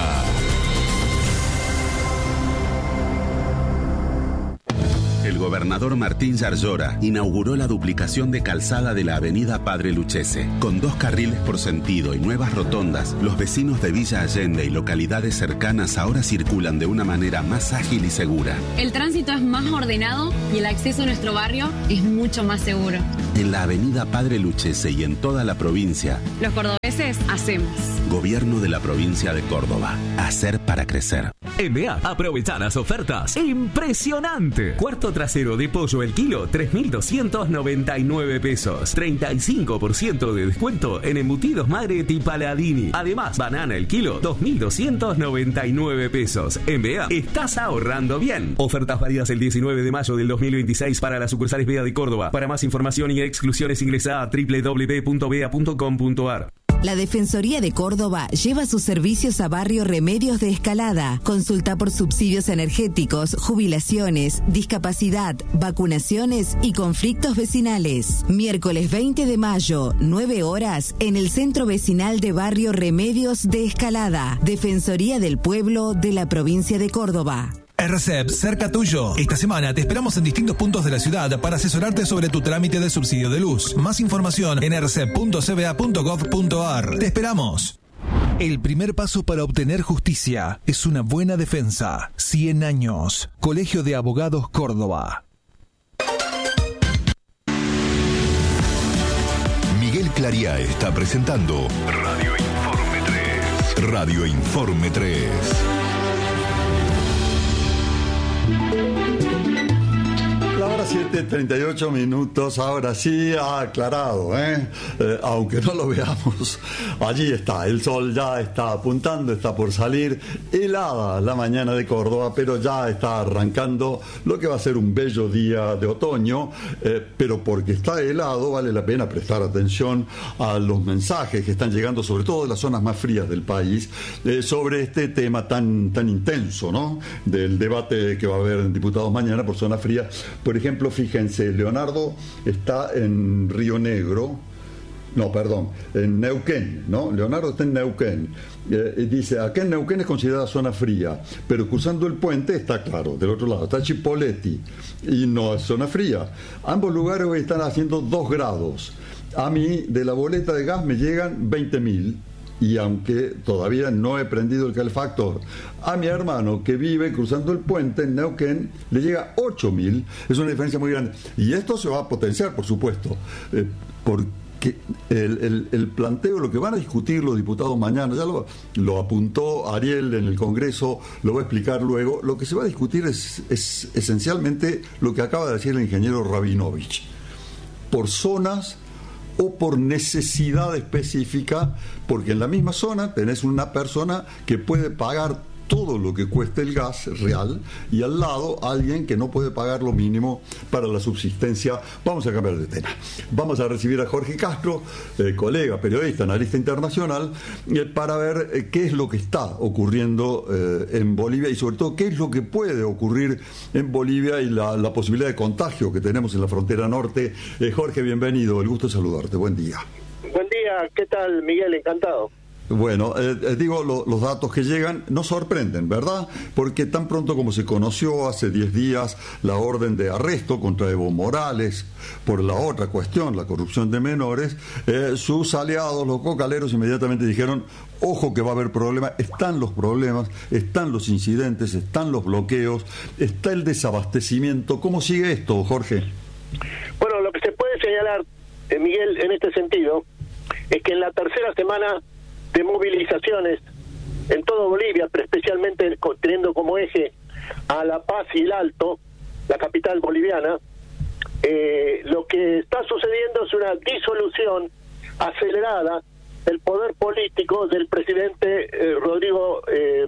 El gobernador Martín Yarlora inauguró la duplicación de calzada de la avenida Padre Lucchese. Con 2 carriles por sentido y nuevas rotondas, los vecinos de Villa Allende y localidades cercanas ahora circulan de una manera más ágil y segura. El tránsito es más ordenado y el acceso a nuestro barrio es mucho más seguro. En la avenida Padre Lucchese y en toda la provincia, los cordobeses hacemos. Gobierno de la provincia de Córdoba. Hacer para crecer. En BEA, aprovechá las ofertas. ¡Impresionante! Cuarto trasero de pollo el kilo, 3.299 pesos. 35% de descuento en embutidos Magretti Paladini. Además, banana el kilo, 2.299 pesos. En BEA, estás ahorrando bien. Ofertas válidas el 19 de mayo del 2026 para las sucursales BEA de Córdoba. Para más información y exclusiones ingresa a www.bea.com.ar. La Defensoría de Córdoba lleva sus servicios a Barrio Remedios de Escalada. Consulta por subsidios energéticos, jubilaciones, discapacidad, vacunaciones y conflictos vecinales. Miércoles 20 de mayo, 9 horas, en el Centro Vecinal de Barrio Remedios de Escalada. Defensoría del Pueblo de la Provincia de Córdoba. RCEP, cerca tuyo. Esta semana te esperamos en distintos puntos de la ciudad para asesorarte sobre tu trámite de subsidio de luz. Más información en rcep.cba.gov.ar. Te esperamos. El primer paso para obtener justicia es una buena defensa. 100 años. Colegio de Abogados Córdoba. Miguel Clariá está presentando Radio Informe 3. Radio Informe 3. La hora 7:38 minutos, ahora sí ha aclarado, aunque no lo veamos, allí está, el sol ya está apuntando, está por salir, helada la mañana de Córdoba, pero ya está arrancando lo que va a ser un bello día de otoño, pero porque está helado vale la pena prestar atención a los mensajes que están llegando, sobre todo de las zonas más frías del país, sobre este tema tan intenso, ¿no? Del debate que va a haber en diputados mañana por zona fría. Por ejemplo, fíjense, Leonardo está en Río Negro, en Neuquén, ¿no? Leonardo está en Neuquén. Dice, acá en Neuquén es considerada zona fría, pero cruzando el puente está claro, del otro lado está Chipoleti y no es zona fría. Ambos lugares hoy están haciendo 2 grados. A mí, de la boleta de gas me llegan 20.000. Y aunque todavía no he prendido el calefactor, a mi hermano que vive cruzando el puente en Neuquén le llega 8.000. Es una diferencia muy grande. Y esto se va a potenciar, por supuesto, porque que el planteo, lo que van a discutir los diputados mañana, ya lo apuntó Ariel en el Congreso, lo va a explicar luego, lo que se va a discutir es esencialmente lo que acaba de decir el ingeniero Rabinovich, por zonas o por necesidad específica, porque en la misma zona tenés una persona que puede pagar todo lo que cueste el gas real y al lado alguien que no puede pagar lo mínimo para la subsistencia. Vamos a cambiar de tema. Vamos a recibir a Jorge Castro, colega, periodista, analista internacional, para ver qué es lo que está ocurriendo en Bolivia y sobre todo qué es lo que puede ocurrir en Bolivia y la posibilidad de contagio que tenemos en la frontera norte. Jorge, bienvenido, el gusto de saludarte. Buen día. Buen día, ¿qué tal, Miguel? Encantado. Bueno, digo, los datos que llegan nos sorprenden, ¿verdad? Porque tan pronto como se conoció hace 10 días la orden de arresto contra Evo Morales por la otra cuestión, la corrupción de menores, sus aliados, los cocaleros, inmediatamente dijeron, ojo que va a haber problemas, están los problemas, están los incidentes, están los bloqueos, está el desabastecimiento. ¿Cómo sigue esto, Jorge? Bueno, lo que se puede señalar, Miguel, en este sentido, es que en la tercera semana de movilizaciones en todo Bolivia, pero especialmente teniendo como eje a La Paz y el Alto, la capital boliviana, lo que está sucediendo es una disolución acelerada del poder político del presidente Rodrigo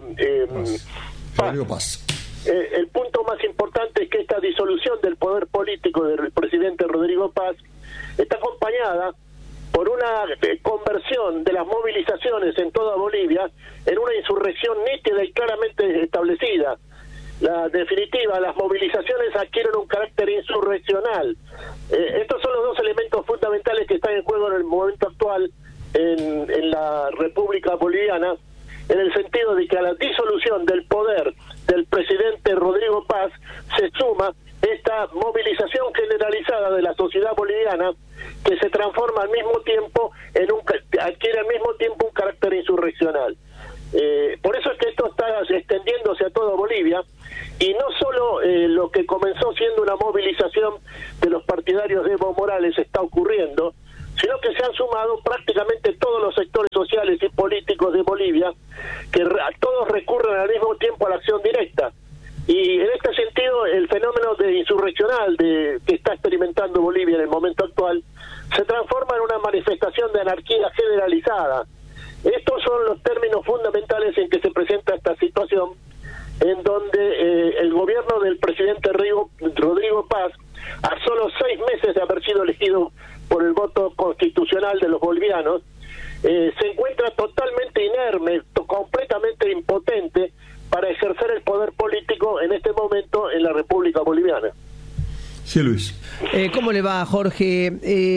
Paz. El punto más importante es que esta disolución del poder político del presidente Rodrigo Paz está acompañada por una conversión de las movilizaciones en toda Bolivia en una insurrección nítida y claramente establecida. Definitiva, las movilizaciones adquieren un carácter insurreccional. Estos son los dos elementos fundamentales que están en juego en el momento actual en la República Boliviana, en el sentido de que a la disolución del poder del presidente Rodrigo Paz se suma esta movilización generalizada de la sociedad boliviana que se transforma al mismo tiempo adquiere al mismo tiempo un carácter insurreccional. Por eso es que esto está extendiéndose a toda Bolivia y no solo lo que comenzó siendo una movilización de los partidarios de Evo Morales está ocurriendo, sino que se han sumado prácticamente todos los sectores sociales y políticos de Bolivia, que todos recurren al mismo tiempo a la acción directa. Y en este sentido, el fenómeno insurreccional que está experimentando Bolivia en el momento actual se transforma en una manifestación de anarquía generalizada. Estos son los términos fundamentales en que se presenta esta situación, en donde el gobierno del presidente Rodrigo Paz, a solo 6 meses de haber sido elegido por el voto constitucional de los bolivianos, se encuentra totalmente inerme, completamente impotente para ejercer el poder político en este momento en la República Boliviana. Sí, Luis. ¿Cómo le va, Jorge?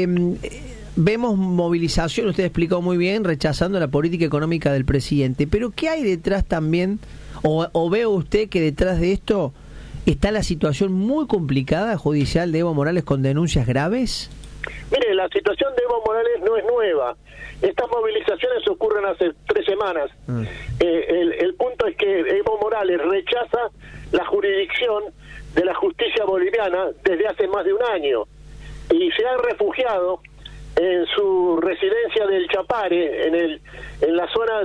Vemos movilización, usted explicó muy bien, rechazando la política económica del presidente, pero ¿qué hay detrás también? ¿O ve usted que detrás de esto está la situación muy complicada judicial de Evo Morales con denuncias graves? Mire, la situación de Evo Morales no es nueva. Estas movilizaciones ocurren hace 3 semanas. El punto es que Evo Morales rechaza la jurisdicción de la justicia boliviana desde hace más de un año y se ha refugiado en su residencia del Chapare, en la zona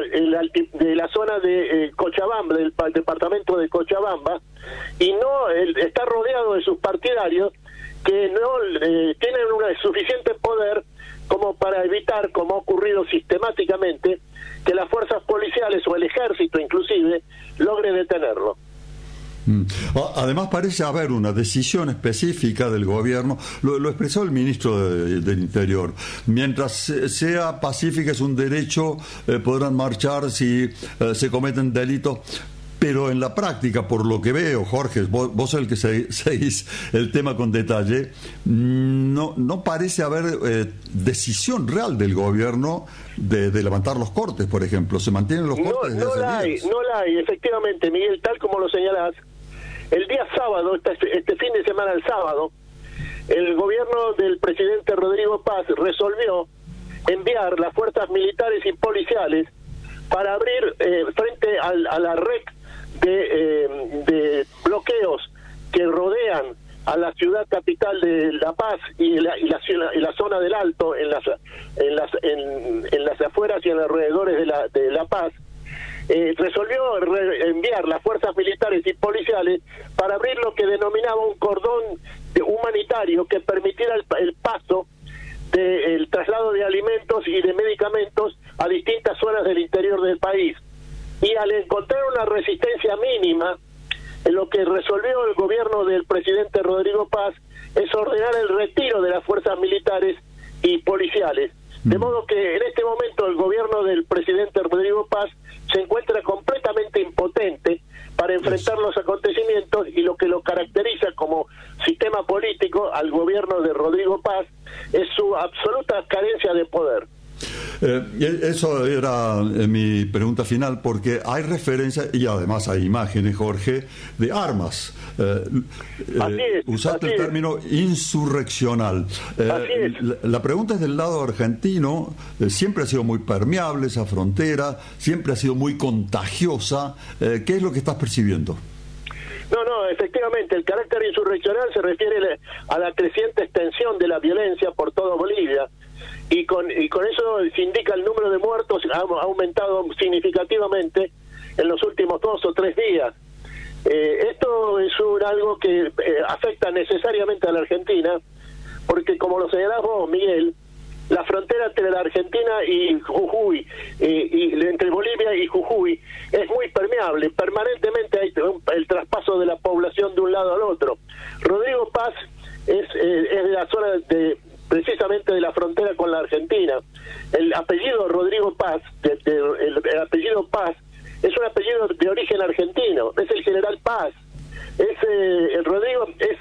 de Cochabamba, del departamento de Cochabamba, y no está rodeado de sus partidarios que no tienen un suficiente poder como para evitar, como ha ocurrido sistemáticamente, que las fuerzas policiales o el ejército inclusive logre detenerlo. Además parece haber una decisión específica del gobierno, lo expresó el ministro del Interior, mientras sea pacífica es un derecho, podrán marchar si se cometen delitos. Pero en la práctica, por lo que veo, Jorge, vos sos el que seguís el tema con detalle, no parece haber decisión real del gobierno de levantar los cortes, por ejemplo. ¿Se mantienen los cortes? No la hay, efectivamente, Miguel, tal como lo señalás. El día sábado, este fin de semana, el sábado, el gobierno del presidente Rodrigo Paz resolvió enviar las fuerzas militares y policiales para abrir frente a la red de bloqueos que rodean a la ciudad capital de La Paz y la zona del Alto, en las afueras y en alrededores de La Paz, resolvió enviar las fuerzas militares y policiales para abrir lo que denominaba un cordón humanitario que permitiera el paso del traslado de alimentos y de medicamentos a distintas zonas del interior del país. Y al encontrar una resistencia mínima, lo que resolvió el gobierno del presidente Rodrigo Paz es ordenar el retiro de las fuerzas militares y policiales. De modo que en este momento el gobierno del presidente Rodrigo Paz se encuentra completamente impotente para enfrentar los acontecimientos, y lo que lo caracteriza como sistema político al gobierno de Rodrigo Paz es su absoluta carencia de poder. Eso era mi pregunta final, porque hay referencias y además hay imágenes, Jorge, de armas. Usaste el término insurreccional. La pregunta es del lado argentino. Siempre ha sido muy permeable esa frontera, siempre ha sido muy contagiosa. ¿Qué es lo que estás percibiendo? No, efectivamente, el carácter insurreccional se refiere a la creciente extensión de la violencia por toda Bolivia. Y con eso se indica el número de muertos ha aumentado significativamente en los últimos 2 o 3 días. Esto es algo que afecta necesariamente a la Argentina, porque como lo señalás vos, Miguel, la frontera entre la Argentina y Jujuy, y entre Bolivia y Jujuy, es muy permeable. Permanentemente hay el traspaso de la población de un lado al otro. Rodrigo Paz es de la zona precisamente de la frontera con la Argentina. El apellido Rodrigo Paz, el apellido Paz, es un apellido de origen argentino, es el general Paz. El Rodrigo es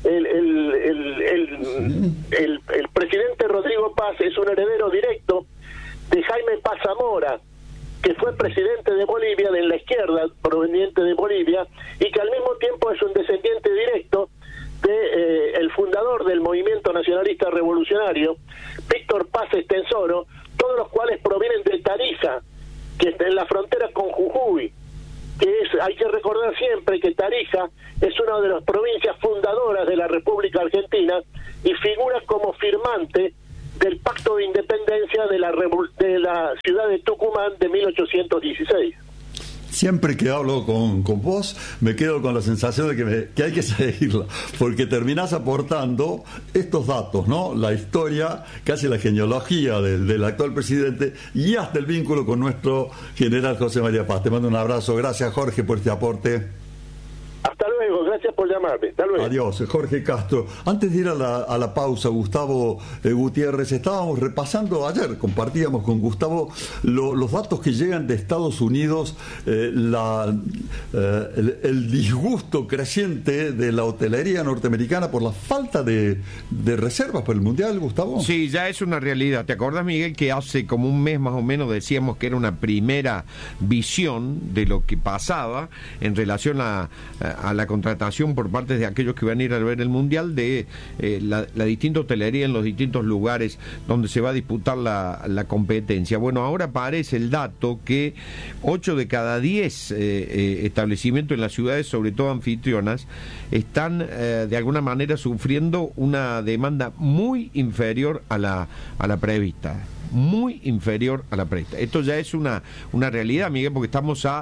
el presidente Rodrigo Paz es un heredero directo de Jaime Paz Zamora, que fue presidente de Bolivia, de la izquierda proveniente de Bolivia, y que al mismo tiempo es un descendiente directo de el fundador del movimiento nacionalista revolucionario, Víctor Paz Estenssoro, todos los cuales provienen de Tarija, que está en la frontera con Jujuy. Hay que recordar siempre que Tarija es una de las provincias fundadoras de la República Argentina y figura como firmante del Pacto de Independencia de la ciudad de Tucumán de 1816. Siempre que hablo con vos me quedo con la sensación de que hay que seguirla, porque terminás aportando estos datos, ¿no? La historia, casi la genealogía del actual presidente y hasta el vínculo con nuestro general José María Paz. Te mando un abrazo. Gracias, Jorge, por este aporte. Hasta luego, gracias por llamarme. Hasta luego. Adiós, Jorge Castro. Antes de ir a la pausa, Gustavo Gutiérrez, estábamos repasando ayer, compartíamos con Gustavo los datos que llegan de Estados Unidos, el disgusto creciente de la hotelería norteamericana por la falta de reservas para el Mundial, Gustavo. Sí, ya es una realidad. ¿Te acordás, Miguel, que hace como un mes más o menos decíamos que era una primera visión de lo que pasaba en relación a la contratación por parte de aquellos que van a ir a ver el Mundial de la distinta hotelería en los distintos lugares donde se va a disputar la competencia? Bueno, ahora aparece el dato que 8 de cada 10 establecimientos en las ciudades, sobre todo anfitrionas, están de alguna manera sufriendo una demanda muy inferior a la prevista. Muy inferior a la prevista. Esto ya es una realidad, Miguel, porque estamos a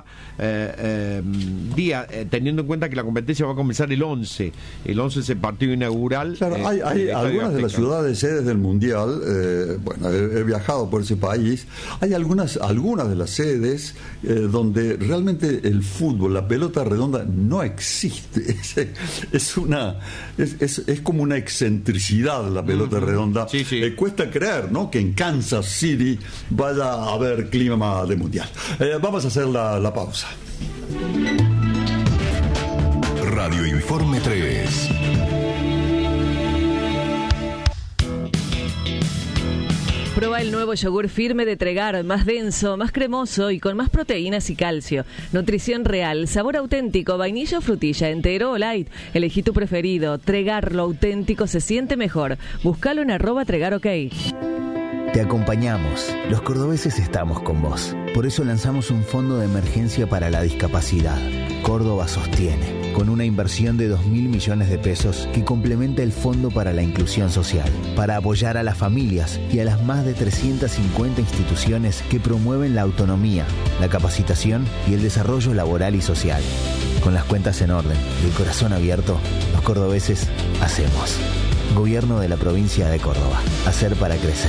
teniendo en cuenta que la competencia va a comenzar el 11. El 11 es el partido inaugural. Claro, hay algunas de las ciudades sedes del Mundial, bueno, he viajado por ese país, hay algunas de las sedes donde realmente el fútbol, la pelota redonda no existe. Es como una excentricidad la pelota redonda. Sí, sí. Cuesta creer, ¿no?, que en Kansas City vaya a haber clima de Mundial. Vamos a hacer la pausa. Radio Informe 3. Prueba el nuevo yogur firme de Tregar, más denso, más cremoso y con más proteínas y calcio. Nutrición real, sabor auténtico, vainilla o frutilla, entero o light. Elegí tu preferido. Tregar, lo auténtico se siente mejor. Búscalo en @TregarOK. Te acompañamos. Los cordobeses estamos con vos. Por eso lanzamos un fondo de emergencia para la discapacidad. Córdoba sostiene, con una inversión de 2.000 millones de pesos que complementa el Fondo para la Inclusión Social, para apoyar a las familias y a las más de 350 instituciones que promueven la autonomía, la capacitación y el desarrollo laboral y social. Con las cuentas en orden y el corazón abierto, los cordobeses hacemos. Gobierno de la provincia de Córdoba. Hacer para crecer.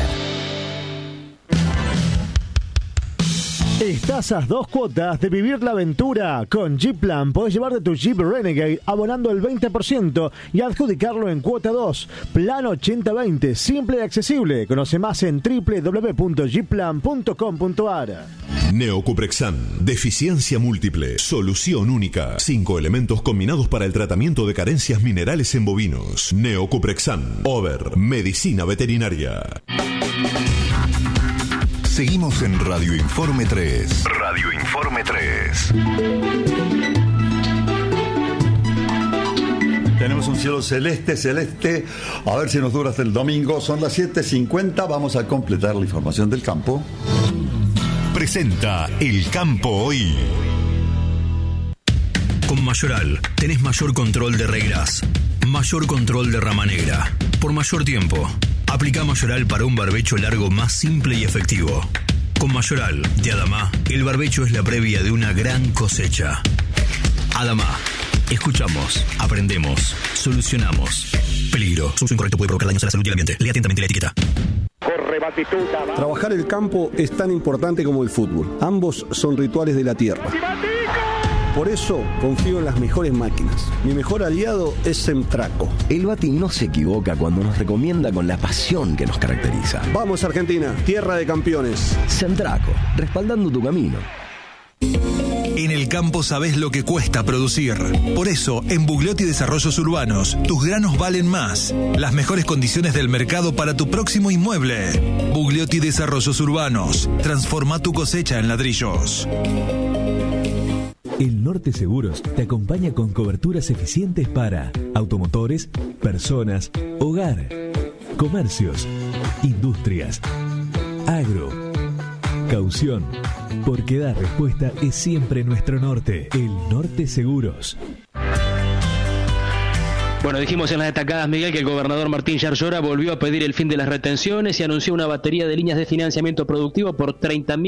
Estás a 2 cuotas de vivir la aventura. Con Jeep Plan podés llevarte tu Jeep Renegade abonando el 20% y adjudicarlo en cuota 2. Plan 80-20, simple y accesible. Conoce más en www.jeepplan.com.ar. Neocuprexan, deficiencia múltiple, solución única. 5 elementos combinados para el tratamiento de carencias minerales en bovinos. Neocuprexan, Over, medicina veterinaria. Seguimos en Radio Informe 3. Radio Informe 3. Tenemos un cielo celeste. A ver si nos dura hasta el domingo. Son las 7:50. Vamos a completar la información del campo. Presenta El Campo Hoy. Con Mayoral tenés mayor control de reglas, mayor control de rama negra, por mayor tiempo. Aplica Mayoral para un barbecho largo más simple y efectivo. Con Mayoral de Adama, el barbecho es la previa de una gran cosecha. Adama, escuchamos, aprendemos, solucionamos. Peligro, su uso incorrecto puede provocar daños a la salud y al ambiente. Lea atentamente la etiqueta. Trabajar el campo es tan importante como el fútbol. Ambos son rituales de la tierra. Por eso confío en las mejores máquinas. Mi mejor aliado es Semtraco. El Bati no se equivoca cuando nos recomienda con la pasión que nos caracteriza. Vamos Argentina, tierra de campeones. Semtraco, respaldando tu camino. En el campo sabés lo que cuesta producir. Por eso, en Bugliotti Desarrollos Urbanos, tus granos valen más. Las mejores condiciones del mercado para tu próximo inmueble. Bugliotti Desarrollos Urbanos. Transforma tu cosecha en ladrillos. El Norte Seguros te acompaña con coberturas eficientes para automotores, personas, hogar, comercios, industrias, agro, caución. Porque dar respuesta es siempre nuestro norte. El Norte Seguros. Bueno, dijimos en las destacadas, Miguel, que el gobernador Martín Yarlora volvió a pedir el fin de las retenciones y anunció una batería de líneas de financiamiento productivo por 30.000